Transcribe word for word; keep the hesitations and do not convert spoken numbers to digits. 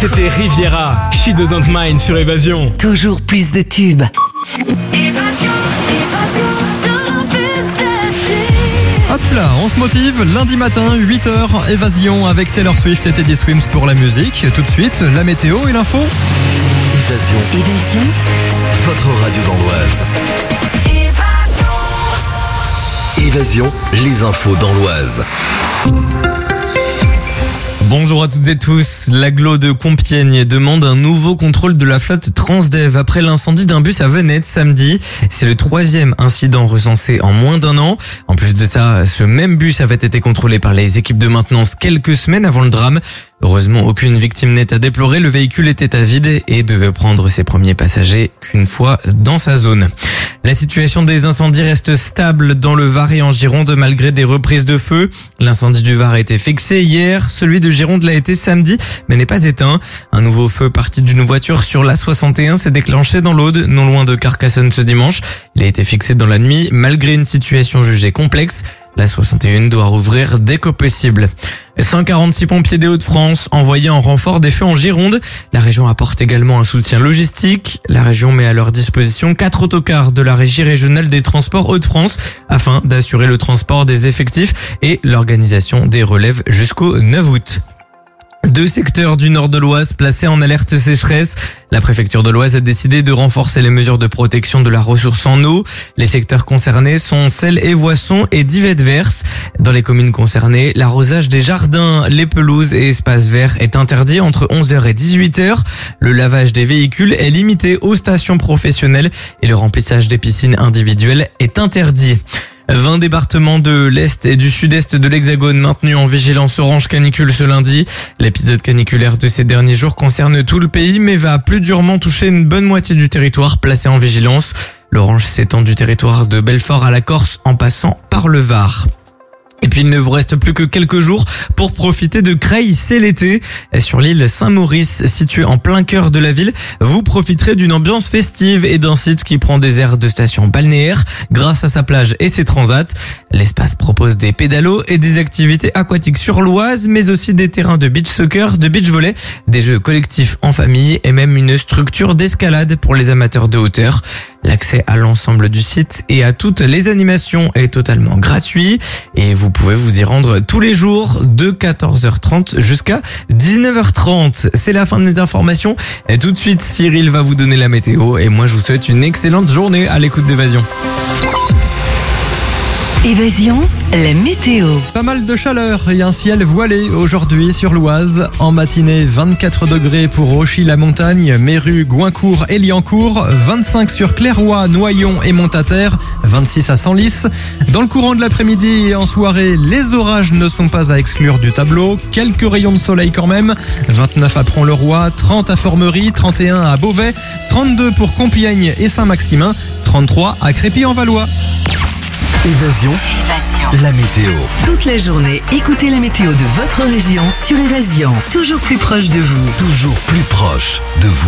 C'était Riviera, She Doesn't Mind sur Évasion. Toujours plus de tubes. Hop là, on se motive, lundi matin, huit heures, Évasion avec Taylor Swift et Teddy Swims pour la musique. Tout de suite, la météo et l'info. Évasion. Évasion. Votre radio dans l'Oise. Évasion, les infos dans l'Oise. Bonjour à toutes et tous. L'agglo de Compiègne demande un nouveau contrôle de la flotte Transdev après l'incendie d'un bus à Venette samedi. C'est le troisième incident recensé en moins d'un an. En plus de ça, ce même bus avait été contrôlé par les équipes de maintenance quelques semaines avant le drame. Heureusement, aucune victime n'est à déplorer. Le véhicule était à vide et devait prendre ses premiers passagers qu'une fois dans sa zone. La situation des incendies reste stable dans le Var et en Gironde malgré des reprises de feu. L'incendie du Var a été fixé hier, celui de Gironde l'a été samedi mais n'est pas éteint. Un nouveau feu parti d'une voiture sur l'A soixante et un s'est déclenché dans l'Aude, non loin de Carcassonne ce dimanche. Il a été fixé dans la nuit malgré une situation jugée complexe. La soixante et un doit rouvrir dès que possible. cent quarante-six pompiers des Hauts-de-France envoyés en renfort des feux en Gironde. La région apporte également un soutien logistique. La région met à leur disposition quatre autocars de la Régie régionale des transports Hauts-de-France afin d'assurer le transport des effectifs et l'organisation des relèves jusqu'au neuf août. Deux secteurs du nord de l'Oise placés en alerte sécheresse. La préfecture de l'Oise a décidé de renforcer les mesures de protection de la ressource en eau. Les secteurs concernés sont Celles et Voissons et Dives-Verse. Dans les communes concernées, l'arrosage des jardins, les pelouses et espaces verts est interdit entre onze heures et dix-huit heures. Le lavage des véhicules est limité aux stations professionnelles et le remplissage des piscines individuelles est interdit. vingt départements de l'Est et du Sud-Est de l'Hexagone maintenus en vigilance orange canicule ce lundi. L'épisode caniculaire de ces derniers jours concerne tout le pays mais va plus durement toucher une bonne moitié du territoire placé en vigilance. L'orange s'étend du territoire de Belfort à la Corse en passant par le Var. Et puis il ne vous reste plus que quelques jours pour profiter de Creil, c'est l'été. Sur l'île Saint-Maurice, située en plein cœur de la ville, vous profiterez d'une ambiance festive et d'un site qui prend des airs de station balnéaire grâce à sa plage et ses transats. L'espace propose des pédalos et des activités aquatiques sur l'Oise, mais aussi des terrains de beach soccer, de beach volley, des jeux collectifs en famille et même une structure d'escalade pour les amateurs de hauteur. L'accès à l'ensemble du site et à toutes les animations est totalement gratuit et vous pouvez vous y rendre tous les jours de quatorze heures trente jusqu'à dix-neuf heures trente. C'est la fin de mes informations. Et tout de suite, Cyril va vous donner la météo et moi je vous souhaite une excellente journée à l'écoute d'Évasion. Évasion, la météo. Pas mal de chaleur et un ciel voilé aujourd'hui sur l'Oise. En matinée, vingt-quatre degrés pour Auchy-la-Montagne, Méru, Goincourt et Liancourt, vingt-cinq sur Clairoy, Noyon et Montataire, vingt-six à Senlis. Dans le courant de l'après-midi et en soirée, les orages ne sont pas à exclure du tableau. Quelques rayons de soleil quand même. vingt-neuf à Pront-le-Roi, trente à Formerie, trente et un à Beauvais, trente-deux pour Compiègne et Saint-Maximin, trente-trois à Crépy-en-Valois. Évasion, Évasion. la météo. Toute la journée, écoutez la météo de votre région sur Évasion. Toujours plus proche de vous. Toujours plus proche de vous.